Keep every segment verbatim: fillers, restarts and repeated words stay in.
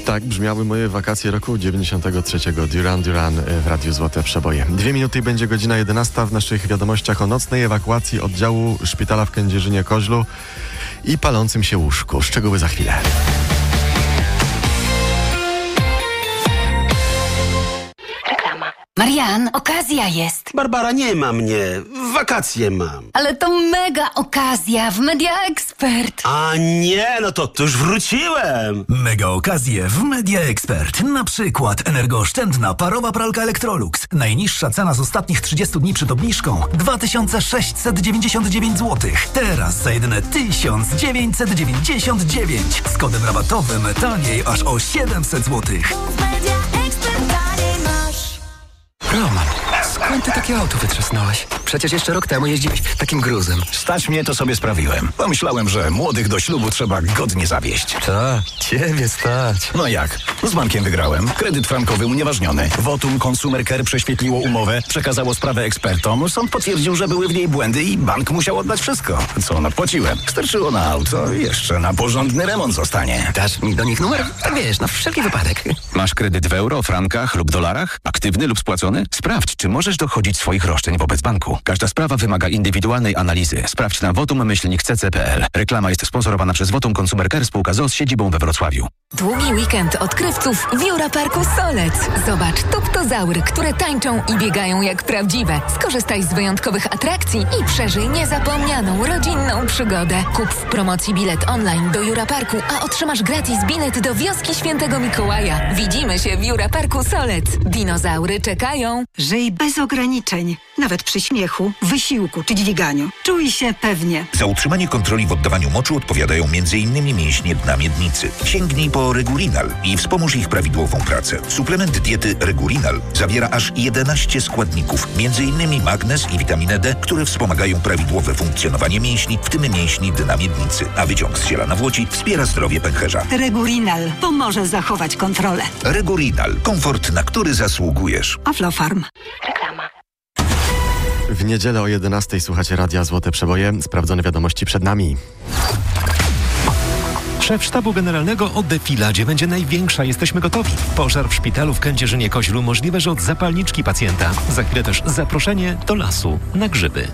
Tak brzmiały moje wakacje roku dziewięćdziesiątego trzeciego. Duran Duran w Radiu Złote Przeboje. Dwie minuty i będzie godzina jedenasta. W naszych wiadomościach o nocnej ewakuacji oddziału szpitala w Kędzierzynie-Koźlu i palącym się łóżku. Szczegóły za chwilę. Marian, okazja jest. Barbara, nie ma mnie. Wakacje mam. Ale to mega okazja w Media Expert. A nie, no to, to już wróciłem. Mega okazje w Media Expert. Na przykład energooszczędna parowa pralka Electrolux. Najniższa cena z ostatnich trzydziestu dni przed obniżką dwa tysiące sześćset dziewięćdziesiąt dziewięć złotych. Teraz za jedyne tysiąc dziewięćset dziewięćdziesiąt dziewięć. Z kodem rabatowym taniej aż o siedemset złotych. Roman, skąd ty takie auto wytrzasnąłeś? Przecież jeszcze rok temu jeździłeś takim gruzem. Stać mnie to sobie sprawiłem. Pomyślałem, że młodych do ślubu trzeba godnie zawieźć. Tak, ciebie stać. No jak? Z bankiem wygrałem. Kredyt frankowy unieważniony. Votum Consumer Care prześwietliło umowę, przekazało sprawę ekspertom. Sąd potwierdził, że były w niej błędy i bank musiał oddać wszystko. Co nadpłaciłem? Starczyło na auto, jeszcze na porządny remont zostanie. Dasz mi do nich numer? Tak wiesz, na wszelki wypadek. Masz kredyt w euro, frankach lub dolarach? Aktywny lub spłacony? Sprawdź, czy możesz dochodzić swoich roszczeń wobec banku. Każda sprawa wymaga indywidualnej analizy. Sprawdź na votum myślnik c c kropka p l. Reklama jest sponsorowana przez Votum Consumer Care, spółka z o o z siedzibą we Wrocławiu. Długi weekend odkrywców w Jura Parku Solec. Zobacz tuptozaury, które tańczą i biegają jak prawdziwe. Skorzystaj z wyjątkowych atrakcji i przeżyj niezapomnianą rodzinną przygodę. Kup w promocji bilet online do Jura Parku, a otrzymasz gratis bilet do wioski Świętego Mikołaja. Widzimy się w Jura Parku Solec. Dinozaury czekają. Żyj bez ograniczeń, nawet przy śmiechu, wysiłku czy dźwiganiu. Czuj się pewnie. Za utrzymanie kontroli w oddawaniu moczu odpowiadają między innymi mięśnie dna miednicy. Sięgnij po Regurinal i wspomóż ich prawidłową pracę. Suplement diety Regurinal zawiera aż jedenaście składników, między innymi magnez i witaminę D, które wspomagają prawidłowe funkcjonowanie mięśni, w tym mięśni dna miednicy. A wyciąg z ziela nawłoci wspiera zdrowie pęcherza. Regurinal pomoże zachować kontrolę. Regurinal. Komfort, na który zasługujesz. Aflofarm. Reklama. W niedzielę o jedenastej słuchacie Radia Złote Przeboje. Sprawdzone wiadomości przed nami. Szef Sztabu Generalnego o defiladzie będzie największa. Jesteśmy gotowi. Pożar w szpitalu w Kędzierzynie-Koźlu możliwe, że od zapalniczki pacjenta. Za chwilę też zaproszenie do lasu na grzyby.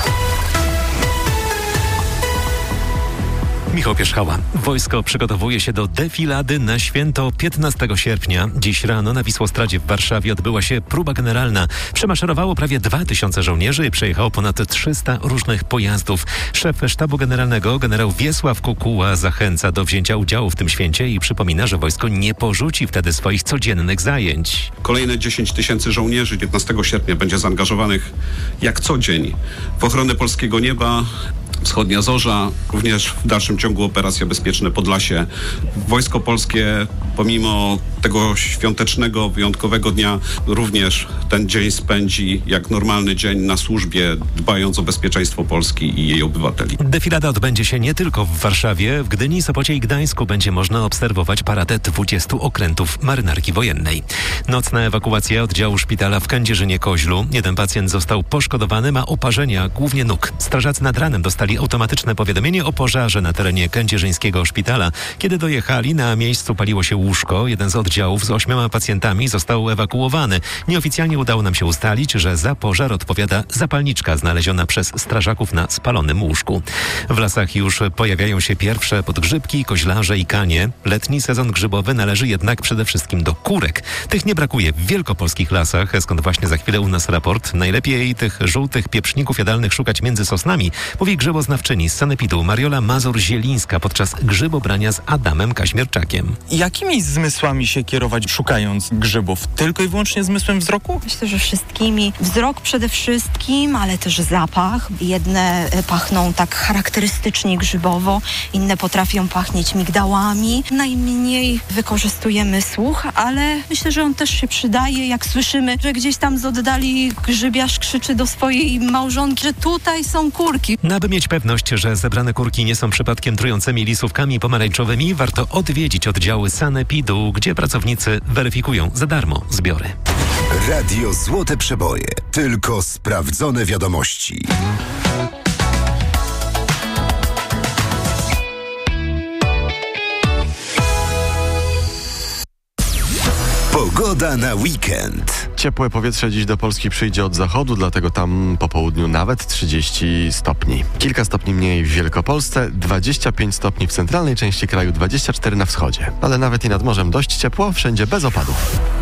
Michał Pierzchała. Wojsko przygotowuje się do defilady na święto piętnastego sierpnia. Dziś rano na Wisłostradzie w Warszawie odbyła się próba generalna. Przemaszerowało prawie dwa tysiące żołnierzy i przejechało ponad trzysta różnych pojazdów. Szef Sztabu Generalnego generał Wiesław Kukuła zachęca do wzięcia udziału w tym święcie i przypomina, że wojsko nie porzuci wtedy swoich codziennych zajęć. Kolejne dziesięć tysięcy żołnierzy piętnastego sierpnia będzie zaangażowanych jak co dzień w ochronę polskiego nieba. Wschodnia Zorza, również w dalszym ciągu operacja Bezpieczne Podlasie. Wojsko Polskie pomimo tego świątecznego, wyjątkowego dnia również ten dzień spędzi jak normalny dzień na służbie, dbając o bezpieczeństwo Polski i jej obywateli. Defilada odbędzie się nie tylko w Warszawie. W Gdyni, Sopocie i Gdańsku będzie można obserwować paradę dwudziestu okrętów marynarki wojennej. Nocna ewakuacja oddziału szpitala w Kędzierzynie-Koźlu. Jeden pacjent został poszkodowany, ma oparzenia, głównie nóg. Strażacy nad ranem dostali automatyczne powiadomienie o pożarze na terenie kędzierzyńskiego szpitala. Kiedy dojechali, na miejscu paliło się łóżko. Jeden z oddziałów z ośmioma pacjentami został ewakuowany. Nieoficjalnie udało nam się ustalić, że za pożar odpowiada zapalniczka znaleziona przez strażaków na spalonym łóżku. W lasach już pojawiają się pierwsze podgrzybki, koźlarze i kanie. Letni sezon grzybowy należy jednak przede wszystkim do kurek. Tych nie brakuje w wielkopolskich lasach, skąd właśnie za chwilę u nas raport. Najlepiej tych żółtych pieprzników jadalnych szukać między sosnami, mówi grzyboznawczyni z sanepidu Mariola Mazur-Zielińska podczas grzybobrania z Adamem Kaźmierczakiem. Jakimi zmysłami się kierować szukając grzybów? Tylko i wyłącznie zmysłem wzroku? Myślę, że wszystkimi. Wzrok przede wszystkim, ale też zapach. Jedne pachną tak charakterystycznie grzybowo, inne potrafią pachnieć migdałami. Najmniej wykorzystujemy słuch, ale myślę, że on też się przydaje, jak słyszymy, że gdzieś tam z oddali grzybiarz krzyczy do swojej małżonki, że tutaj są kurki. No, aby mieć pewność, że zebrane kurki nie są przypadkiem trującymi lisówkami pomarańczowymi, warto odwiedzić oddziały sanepidu, gdzie pracownicy weryfikują za darmo zbiory. Radio Złote Przeboje. Tylko sprawdzone wiadomości. Pogoda na weekend. Ciepłe powietrze dziś do Polski przyjdzie od zachodu, dlatego tam po południu nawet trzydzieści stopni. Kilka stopni mniej w Wielkopolsce, dwadzieścia pięć stopni w centralnej części kraju, dwadzieścia cztery na wschodzie. Ale nawet i nad morzem dość ciepło, wszędzie bez opadów.